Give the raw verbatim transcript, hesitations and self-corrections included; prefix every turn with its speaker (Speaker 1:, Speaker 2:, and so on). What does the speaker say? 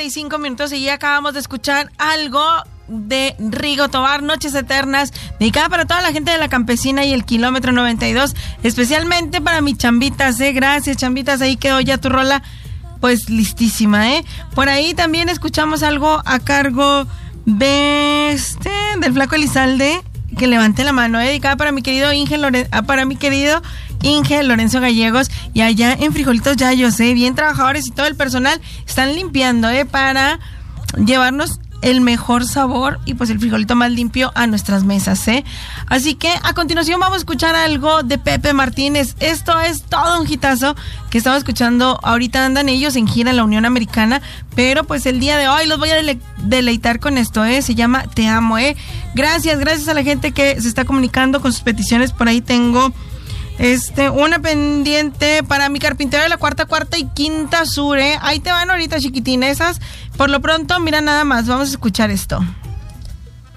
Speaker 1: y cinco minutos y ya acabamos de escuchar algo de Rigo Tobar, Noches Eternas, dedicada para toda la gente de La Campesina y el Kilómetro noventa y dos, especialmente para mis chambitas, ¿eh? Gracias, chambitas, ahí quedó ya tu rola, pues listísima, ¿eh? Por ahí también escuchamos algo a cargo de este, del Flaco Elizalde, que levante la mano, ¿eh? Dedicada para mi querido Inge Loren- para mi querido Inge Lorenzo Gallegos, y allá en Frijolitos Yayos, ¿eh? Bien trabajadores y todo el personal están limpiando, ¿eh? Para llevarnos el mejor sabor y pues el frijolito más limpio a nuestras mesas, ¿eh? Así que a continuación vamos a escuchar algo de Pepe Martínez. Esto es todo un hitazo que estamos escuchando. Ahorita andan ellos en gira en la Unión Americana, pero pues el día de hoy los voy a dele- deleitar con esto, ¿eh? Se llama Te Amo, ¿eh? Gracias, gracias a la gente que se está comunicando con sus peticiones. Por ahí tengo Este, una pendiente para mi carpintero de la cuarta, cuarta y quinta sur, ¿eh? Ahí te van ahorita, chiquitinesas. Por lo pronto, mira nada más, vamos a escuchar esto.